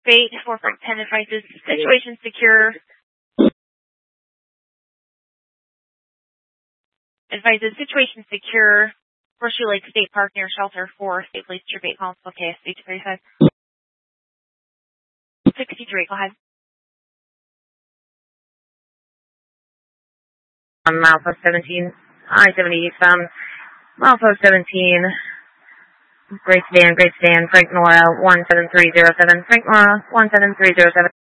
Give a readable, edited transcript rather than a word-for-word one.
bait, 4 Frank 10 advises situation secure. Advises situation secure. Horseshoe Lake State Park near shelter 4. Stay placed your bait calls. Okay, stage 35. 63, go ahead. Milepost 17, I-70 eastbound. Milepost 17. Great stand, Frank Nora 17307. Frank Nora 17307.